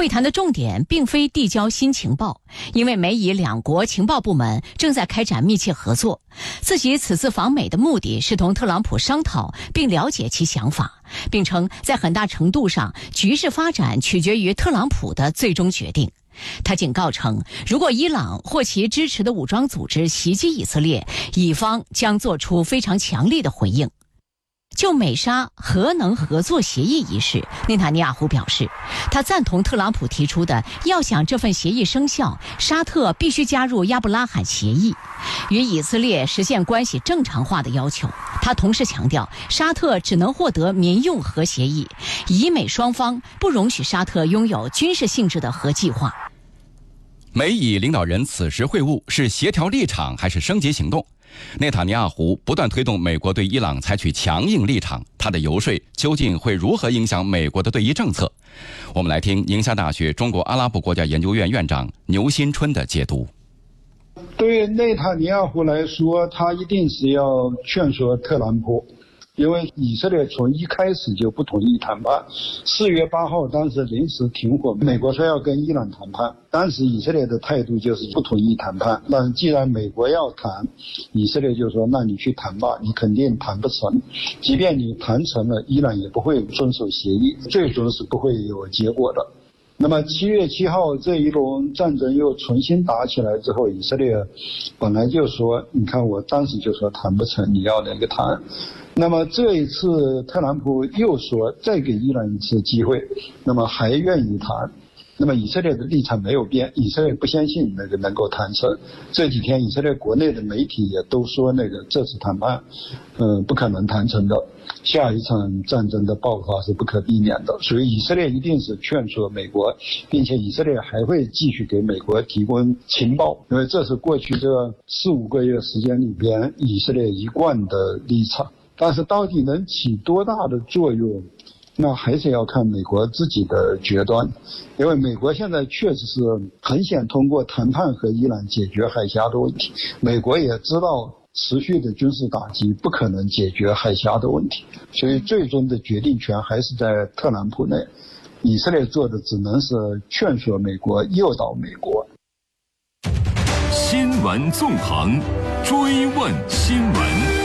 会谈的重点并非递交新情报，因为美以两国情报部门正在开展密切合作。自己此次访美的目的是同特朗普商讨并了解其想法，并称在很大程度上局势发展取决于特朗普的最终决定。他警告称，如果伊朗或其支持的武装组织袭击以色列，以方将做出非常强力的回应。就美沙核能合作协议一事，内塔尼亚胡表示，他赞同特朗普提出的要想这份协议生效，沙特必须加入亚布拉罕协议，与以色列实现关系正常化的要求。他同时强调，沙特只能获得民用核协议，以美双方不容许沙特拥有军事性质的核计划。 美以领导人此时会晤是协调立场还是升级行动？内塔尼亚胡不断推动美国对伊朗采取强硬立场，他的游说究竟会如何影响美国的对伊政策？我们来听宁夏大学中国阿拉伯国家研究院院长牛新春的解读。 对内塔尼亚胡来说，他一定是要劝说特朗普，因为以色列从一开始就不同意谈判。4月8号当时临时停火，美国说要跟伊朗谈判，当时以色列的态度就是不同意谈判。但既然美国要谈，以色列就说那你去谈吧，你肯定谈不成，即便你谈成了，伊朗也不会遵守协议，最终是不会有结果的。那么7月7号这一轮战争又重新打起来之后，以色列本来就说，你看我当时就说谈不成，你要那个谈。那么这一次特朗普又说再给伊朗一次机会，那么还愿意谈。那么以色列的立场没有变，以色列不相信那个能够谈成。这几天以色列国内的媒体也都说那个这次谈判不可能谈成的，下一场战争的爆发是不可避免的。所以以色列一定是劝说美国，并且以色列还会继续给美国提供情报，因为这是过去这4-5个月时间里边以色列一贯的立场。但是到底能起多大的作用，那还是要看美国自己的决断。因为美国现在确实是很想通过谈判和伊朗解决海峡的问题，美国也知道持续的军事打击不可能解决海峡的问题，所以最终的决定权还是在特朗普内。以色列做的只能是劝说美国，诱导美国。 新闻纵横，追问新闻。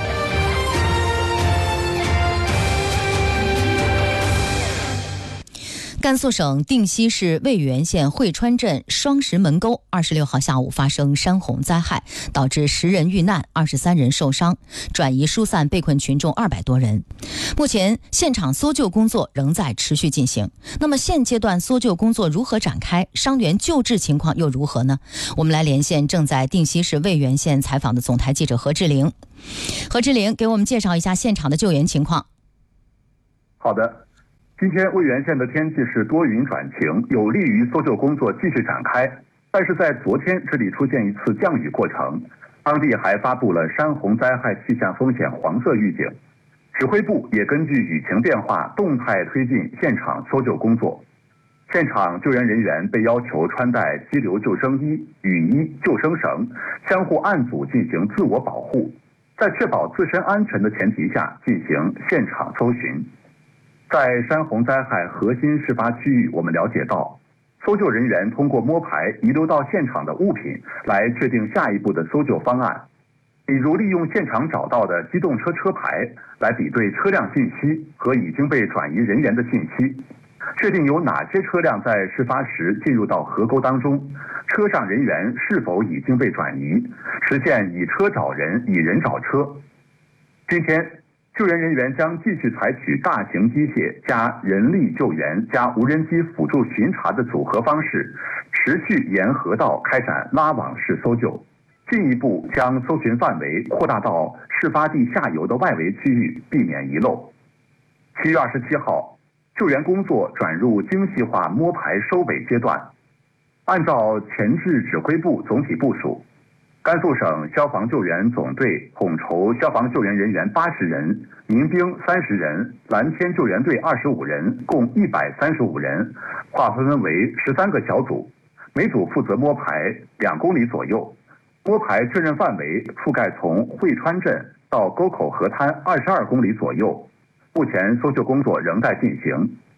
甘肃省定西市渭源县会川镇双石门沟26号下午发生山洪灾害，导致10人遇难，23人受伤，转移疏散被困群众200多人。目前现场搜救工作仍在持续进行。那么现阶段搜救工作如何展开？伤员救治情况又如何呢？我们来连线正在定西市渭源县采访的总台记者何志玲。何志玲，给我们介绍一下现场的救援情况。 好的。今天渭源县的天气是多云转晴，有利于搜救工作继续展开。但是在昨天，这里出现一次降雨过程，当地还发布了山洪灾害气象风险黄色预警。指挥部也根据雨情变化，动态推进现场搜救工作。现场救援人员被要求穿戴激流救生衣、雨衣、救生绳，相互按组进行自我保护，在确保自身安全的前提下进行现场搜寻。在山洪灾害核心事发区域，我们了解到，搜救人员通过摸排遗留到现场的物品来确定下一步的搜救方案，比如利用现场找到的机动车车牌来比对车辆信息和已经被转移人员的信息，确定有哪些车辆在事发时进入到河沟当中，车上人员是否已经被转移，实现以车找人、以人找车。今天救援人员将继续采取大型机械加人力救援加无人机辅助巡查的组合方式，持续沿河道开展拉网式搜救，进一步将搜寻范围扩大到事发地下游的外围区域，避免遗漏。7月27号，救援工作转入精细化摸排收尾阶段。按照前置指挥部总体部署，甘肃省消防救援总队统筹消防救援人员80人，民兵30人，蓝天救援队25人，共135人，划分为13个小组，每组负责摸排2公里左右。摸排确认范围覆盖从会川镇到沟口河滩22公里左右。目前搜救工作仍在进行。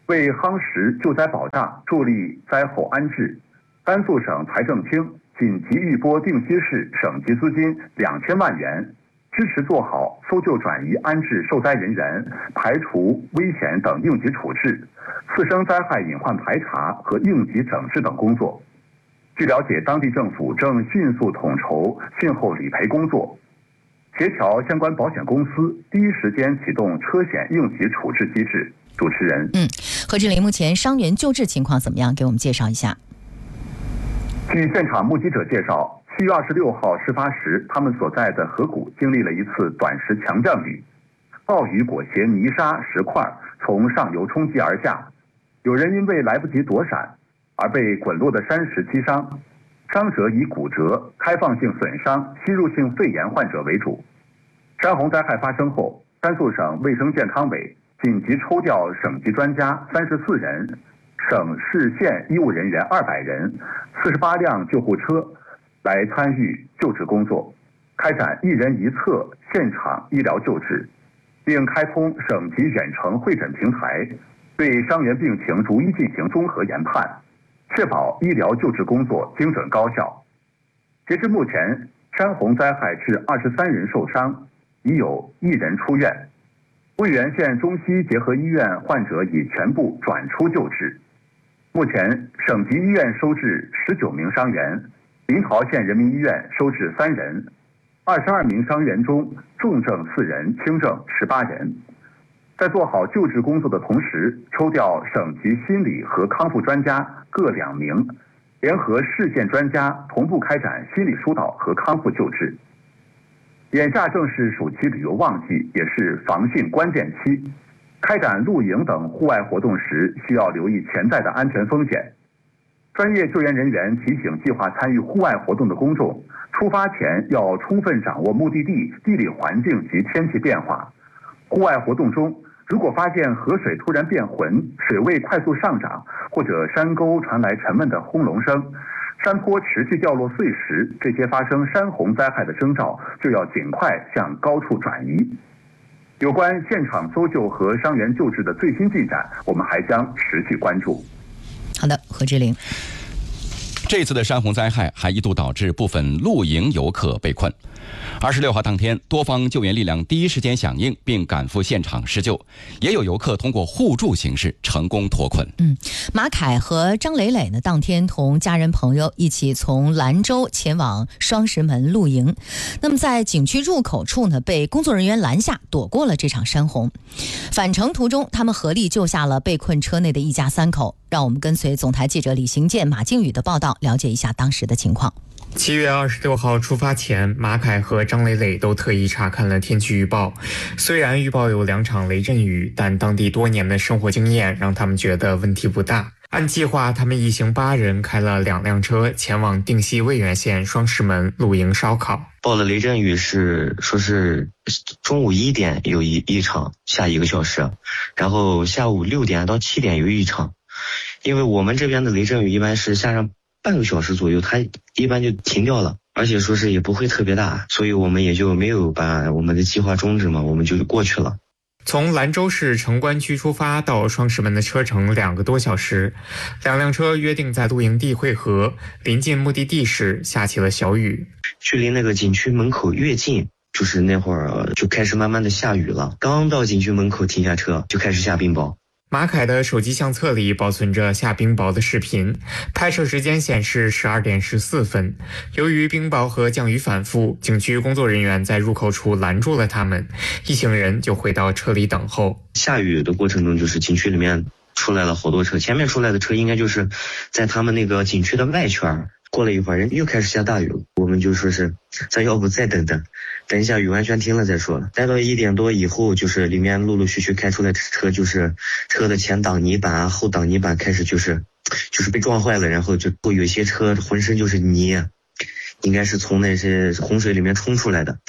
为夯实救灾保障，助力灾后安置，甘肃省财政厅紧急预拨定西市省级资金2000万元，支持做好搜救转移安置受灾人员、排除危险等应急处置、次生灾害隐患排查和应急整治等工作。据了解，当地政府正迅速统筹汛后理赔工作，协调相关保险公司第一时间启动车险应急处置机制。主持人， 何志林，目前伤员救治情况怎么样？给我们介绍一下。 据现场目击者介绍，7月26号事发时，他们所在的河谷经历了一次短时强降雨，暴雨裹挟泥沙石块从上游冲击而下，有人因为来不及躲闪而被滚落的山石击伤，伤者以骨折、开放性损伤、吸入性肺炎患者为主。山洪灾害发生后，甘肃省卫生健康委紧急抽调省级专家34人、省市县医务人员200人、48辆救护车来参与救治工作，开展一人一策现场医疗救治，并开通省级远程会诊平台，对伤员病情逐一进行综合研判，确保医疗救治工作精准高效。截至目前，山洪灾害致23人受伤，已有1人出院。渭源县中西结合医院患者已全部转出救治。目前，省级医院收治19名伤员，临洮县人民医院收治3人，22名伤员中重症4人，轻症18人。在做好救治工作的同时，抽调省级心理和康复专家各2名，联合市县专家同步开展心理疏导和康复救治。眼下正是暑期旅游旺季，也是防汛关键期。开展露营等户外活动时，需要留意潜在的安全风险。专业救援人员提醒计划参与户外活动的公众，出发前要充分掌握目的地地理环境及天气变化。户外活动中，如果发现河水突然变浑、水位快速上涨，或者山沟传来沉闷的轰隆声，山坡持续掉落碎石，这些发生山洪灾害的征兆，就要尽快向高处转移。有关现场搜救和伤员救治的最新进展，我们还将持续关注。 好的，何志玲。 这次的山洪灾害还一度导致部分露营游客被困。26号当天，多方救援力量第一时间响应，并赶赴现场施救，也有游客通过互助形式成功脱困。 马凯和张磊磊呢，当天同家人朋友一起从兰州前往双石门露营。那么在景区入口处呢，被工作人员拦下，躲过了这场山洪。返程途中，他们合力救下了被困车内的一家3口。让我们跟随总台记者李行健、马靖宇的报道，了解一下当时的情况。 7月26号出发前，马凯和张磊磊都特意查看了天气预报。虽然预报有2场雷阵雨，但当地多年的生活经验让他们觉得问题不大。按计划，他们一行8人开了2辆车前往定西渭源县双石门露营烧烤。 报的雷阵雨说是中午1点有一场，下1个小时，然后下午6点到7点有一场。因为我们这边的雷阵雨一般是下上半个小时左右，它一般就停掉了，而且说是也不会特别大，所以我们也就没有把我们的计划终止嘛，我们就过去了。 从兰州市城关区出发到双石门的车程2个多小时，2辆车约定在露营地汇合，临近目的地时下起了小雨。 距离那个景区门口越近，就是那会儿就开始慢慢的下雨了，刚到景区门口停下车就开始下冰雹。 马凯的手机相册里保存着下冰雹的视频，拍摄时间显示12点14分。由于冰雹和降雨反复，景区工作人员在入口处拦住了他们，一行人就回到车里等候。 下雨的过程中，就是景区里面出来了好多车，前面出来的车应该就是在他们那个景区的外圈。过了一会儿，人又开始下大雨了，我们就说是咱要不再等一下雨完全停了再说。待到1点多以后，就是里面陆陆续续开出来的车，就是车的前挡泥板、后挡泥板开始就是被撞坏了，然后就有一些车浑身就是泥，应该是从那些洪水里面冲出来的。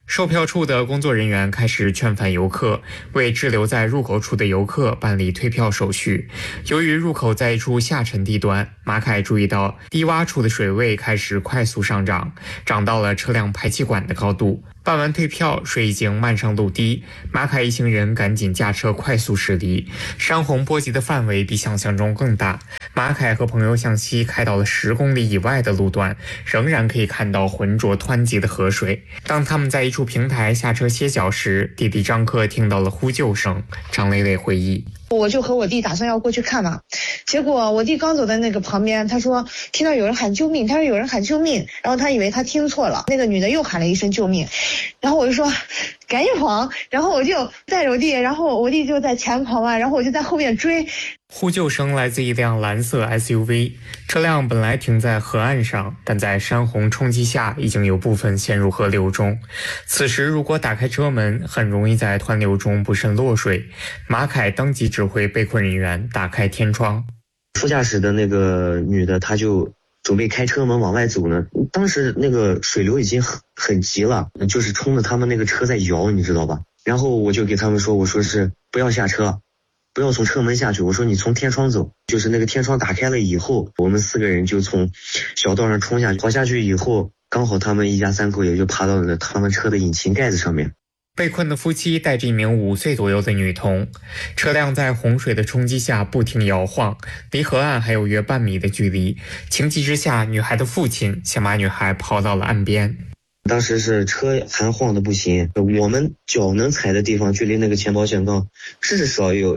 售票处的工作人员开始劝返游客，为滞留在入口处的游客办理退票手续。由于入口在一处下沉地段，马凯注意到低洼处的水位开始快速上涨，涨到了车辆排气管的高度。办完退票，水已经漫上陆地，马凯一行人赶紧驾车快速驶离。山洪波及的范围比想象中更大，马凯和朋友向西开到了10公里以外的路段，仍然可以看到浑浊湍急的河水。当他们在一处平台下车歇脚时，弟弟张克听到了呼救声。张磊磊回忆， 我就和我弟打算要过去看嘛，结果我弟刚走在那个旁边，他说听到有人喊救命，他说有人喊救命，然后他以为他听错了，那个女的又喊了一声救命，然后我就说赶紧跑，然后我就带着我弟，然后我弟就在前跑嘛，然后我就在后面追。 呼救声来自一辆蓝色 SUV， 车辆本来停在河岸上，但在山洪冲击下已经有部分陷入河流中。此时如果打开车门，很容易在湍流中不慎落水。马凯当即指挥被困人员打开天窗。 副驾驶的那个女的，她就准备开车门往外走呢，当时那个水流已经很急了，就是冲着他们那个车在摇，你知道吧？然后我就给他们说，我说是不要下车，不要从车门下去，我说你从天窗走。就是那个天窗打开了以后，我们4个人就从小道上冲下去，跑下去以后，刚好他们一家3口也就爬到了他们车的引擎盖子上面。 被困的夫妻带着一名5岁左右的女童，车辆在洪水的冲击下不停摇晃，离河岸还有约半米的距离。情急之下，女孩的父亲先把女孩抛到了岸边。 当时是车还晃的不行，我们脚能踩的地方距离那个前保险杠至少要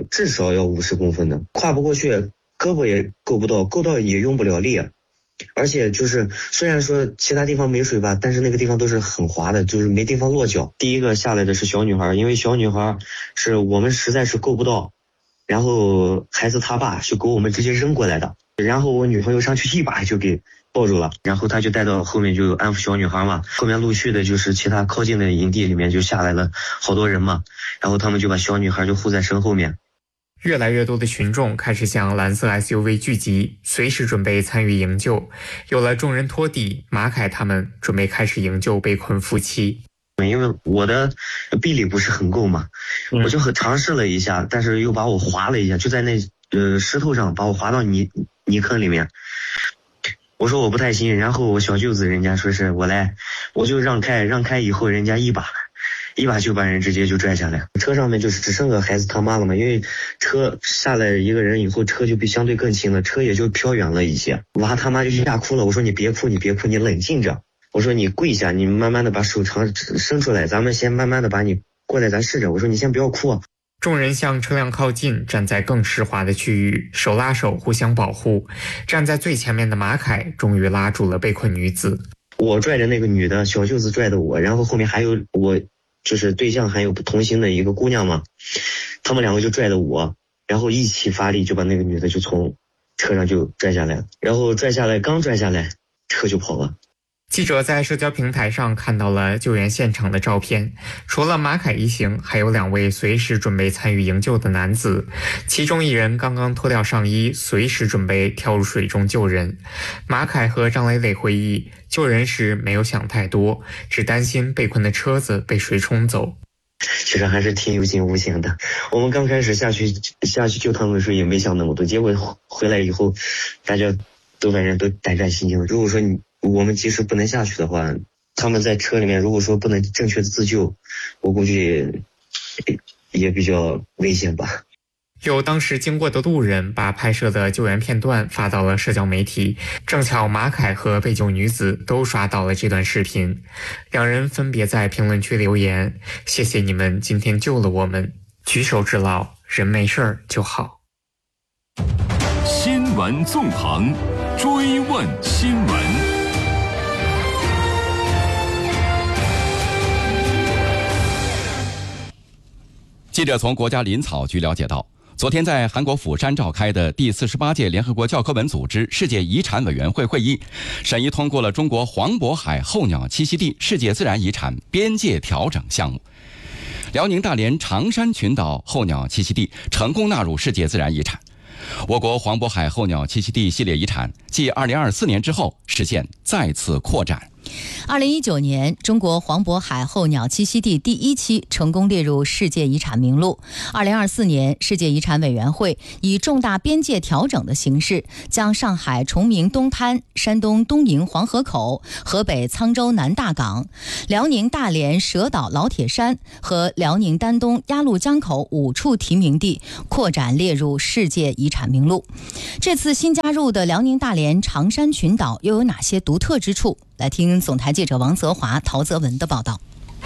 50公分的，跨不过去，胳膊也够不到，够到也用不了力。而且就是虽然说其他地方没水吧，但是那个地方都是很滑的，就是没地方落脚。第一个下来的是小女孩，因为小女孩是我们实在是够不到，然后孩子他爸就给我们直接扔过来的，然后我女朋友上去一把就给抱住了，然后他就带到后面就安抚小女孩嘛。后面陆续的就是其他靠近的营地里面就下来了好多人嘛，然后他们就把小女孩就护在身后面。 越来越多的群众开始向蓝色 SUV 聚集，随时准备参与营救。有了众人托底，马凯他们准备开始营救被困夫妻。 因为我的臂力不是很够嘛，我就尝试了一下，但是又把我划了一下，就在那石头上把我划到泥坑里面。我说我不太行，然后我小舅子人家说是我来，我就让开以后，人家一把就把人直接就拽下来。车上面就是只剩个孩子他妈了嘛，因为车下来一个人以后，车就比相对更轻了，车也就飘远了一些。娃他妈就吓哭了，我说你别哭，你冷静着，我说你跪下，你慢慢的把手长伸出来，咱们先慢慢的把你过来，咱试着，我说你先不要哭。 众人向车辆靠近，站在更湿滑的区域，手拉手互相保护。站在最前面的马凯终于拉住了被困女子。 我拽着那个女的，小舅子拽的我，然后后面还有我就是对象还有同行的一个姑娘嘛，他们2个就拽着我，然后一起发力就把那个女的就从车上就拽下来，然后刚拽下来车就跑了。 记者在社交平台上看到了救援现场的照片，除了马凯一行，还有2位随时准备参与营救的男子，其中一人刚刚脱掉上衣，随时准备跳入水中救人。马凯和张磊磊回忆，救人时没有想太多，只担心被困的车子被水冲走。 其实还是挺有惊无险的，我们刚开始下去救他们的时候也没想那么多，结果回来以后大家都反正都胆战心惊。如果说我们即使不能下去的话，他们在车里面如果说不能正确的自救，我估计也比较危险吧。 有当时经过的路人把拍摄的救援片段发到了社交媒体，正巧马凯和被救女子都刷到了这段视频，2人分别在评论区留言：谢谢你们今天救了我们，举手之劳，人没事儿就好。 新闻纵横，追问新闻。 记者从国家林草局了解到，昨天在韩国釜山召开的第48届联合国教科文组织世界遗产委员会会议，审议通过了中国黄渤海候鸟栖息地世界自然遗产边界调整项目。辽宁大连长山群岛候鸟栖息地成功纳入世界自然遗产。我国黄渤海候鸟栖息地系列遗产继2024年之后实现再次扩展。 2019年，中国黄渤海候鸟栖息地第1期成功列入世界遗产名录。2024年，世界遗产委员会以重大边界调整的形式，将上海崇明东滩、山东东营黄河口、河北沧州南大港、辽宁大连蛇岛老铁山和辽宁丹东鸭绿江口5处提名地扩展列入世界遗产名录。这次新加入的辽宁大连长山群岛又有哪些独特之处？来听总台记者王泽华、陶泽文的报道。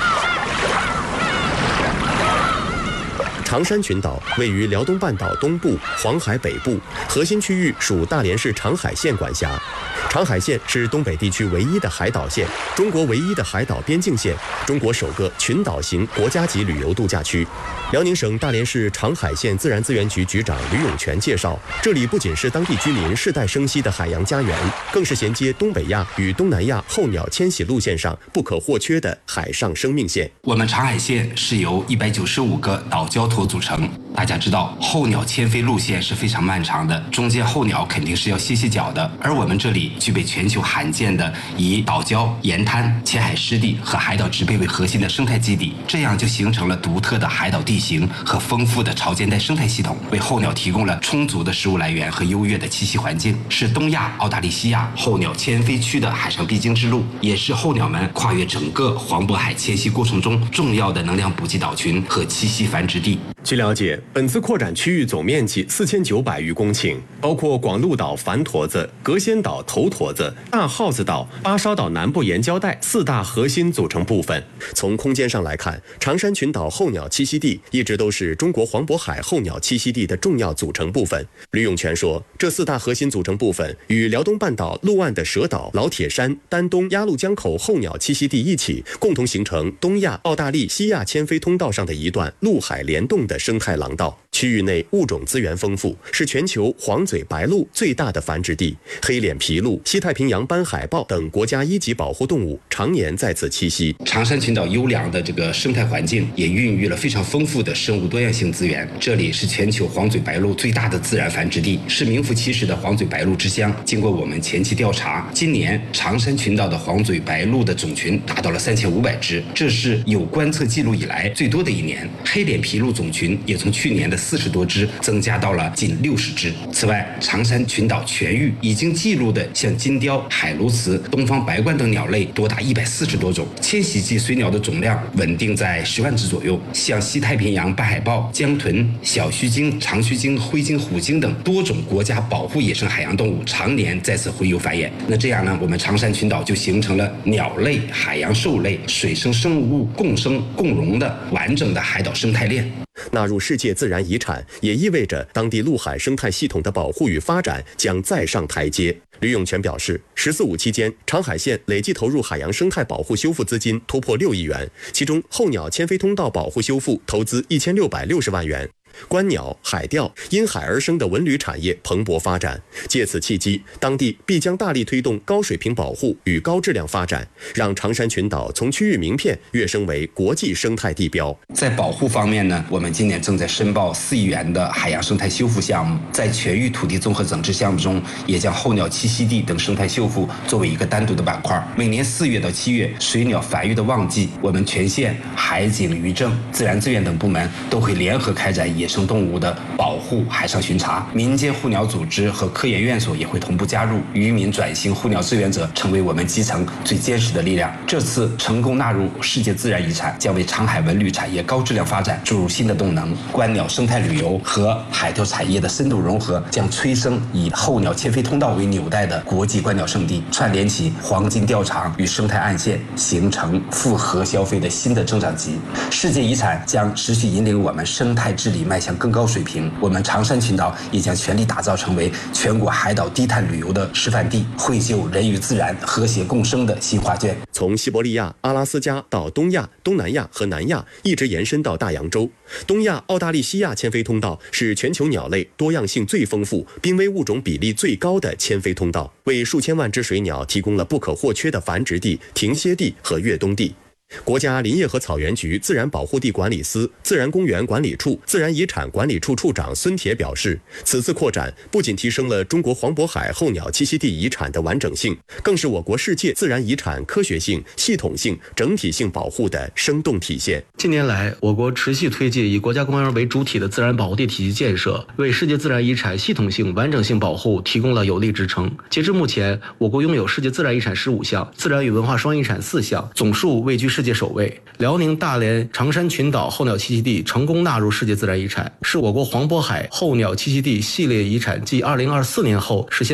长山群岛位于辽东半岛东部、黄海北部，核心区域属大连市长海县管辖。长海县是东北地区唯一的海岛县，中国唯一的海岛边境县，中国首个群岛型国家级旅游度假区。辽宁省大连市长海县自然资源局局长吕永全介绍，这里不仅是当地居民世代生息的海洋家园，更是衔接东北亚与东南亚候鸟迁徙路线上不可或缺的海上生命线。 我们长海县是由195个岛礁头组成。大家知道，候鸟迁飞路线是非常漫长的，中间候鸟肯定是要歇歇脚的。而我们这里具备全球罕见的以岛礁、沿滩、浅海湿地和海岛植被为核心的生态基地，这样就形成了独特的海岛地形和丰富的潮间带生态系统，为候鸟提供了充足的食物来源和优越的栖息环境，是东亚、澳大利西亚候鸟迁飞区的海上必经之路，也是候鸟们跨越整个黄渤海迁徙过程中重要的能量补给岛群和栖息繁殖地。 据了解，本次扩展区域总面积4900余公顷，包括广鹿岛繁驼子、隔仙岛头驼子、大耗子岛、巴烧岛南部沿礁带4大核心组成部分。从空间上来看，长山群岛候鸟栖息地一直都是中国黄渤海候鸟栖息地的重要组成部分。吕永全说，这4大核心组成部分与辽东半岛陆岸的蛇岛、老铁山、丹东鸭绿江口候鸟栖息地一起，共同形成东亚、澳大利西亚迁飞通道上的一段陆海联动的生态廊道。区域内物种资源丰富，是全球黄嘴白鹭最大的繁殖地，黑脸琵鹭、西太平洋斑海豹等国家1级保护动物常年在此栖息。 长山群岛优良的这个生态环境也孕育了非常丰富的生物多样性资源，这里是全球黄嘴白鹭最大的自然繁殖地，是名副其实的黄嘴白鹭之乡。经过我们前期调查，今年长山群岛的黄嘴白鹭的种群达到了3500只，这是有观测记录以来最多的一年。黑脸琵鹭种群也从去年的40多只增加到了近60只。此外，长山群岛全域已经记录的像金雕、海鸬鹚、东方白鹳等鸟类多达140多种，迁徙季随鸟的总量稳定在10万只左右。像西太平洋斑海豹、江豚、小须鲸、长须鲸、灰鲸、虎鲸等多种国家保护野生海洋动物常年在此洄游繁衍。那这样呢，我们长山群岛就形成了鸟类、海洋兽类、水生生物共生共荣的完整的海岛生态链。 纳入世界自然遗产，也意味着当地陆海生态系统的保护与发展将再上台阶。吕永全表示，“14·5”期间，长海县累计投入海洋生态保护修复资金突破6亿元，其中候鸟迁飞通道保护修复投资1660万元。观鸟、海钓、因海而生的文旅产业蓬勃发展，借此契机，当地必将大力推动高水平保护与高质量发展，让长山群岛从区域名片跃升为国际生态地标。 在保护方面呢，我们今年正在申报4亿元的海洋生态修复项目，在全域土地综合整治项目中，也将候鸟栖息地等生态修复作为一个单独的板块。每年4月到7月，水鸟繁育的旺季，我们全县海警、渔政、自然资源等部门都会联合开展野生动物的保护海上巡查，民间护鸟组织和科研院所也会同步加入，渔民转型护鸟志愿者成为我们基层最坚实的力量。这次成功纳入世界自然遗产，将为长海文旅产业高质量发展注入新的动能。观鸟生态旅游和海钓产业的深度融合，将催生以候鸟迁飞通道为纽带的国际观鸟胜地，串联起黄金钓场与生态岸线，形成复合消费的新的增长极。世界遗产将持续引领我们生态治理迈向更高水平，我们长山群岛也将全力打造成为全国海岛低碳旅游的示范地，绘就人与自然和谐共生的新画卷。 从西伯利亚、阿拉斯加到东亚、东南亚和南亚，一直延伸到大洋洲。东亚、澳大利西亚迁飞通道是全球鸟类多样性最丰富、濒危物种比例最高的迁飞通道，为数千万只水鸟提供了不可或缺的繁殖地、停歇地和越冬地。 国家林业和草原局自然保护地管理司、自然公园管理处自然遗产管理处处长孙铁表示，此次扩展不仅提升了中国黄渤海候鸟栖息地遗产的完整性，更是我国世界自然遗产科学性、系统性、整体性保护的生动体现。 近年来，我国持续推进以国家公园为主体的自然保护地体系建设，为世界自然遗产系统性、完整性保护提供了有力支撑。截至目前，我国拥有世界自然遗产15项，自然与文化双遗产4项，总数位居世界首位。辽宁大连长山群岛候鸟栖息地成功纳入世界自然遗产，是我国黄渤海候鸟栖息地系列遗产继2024年后实现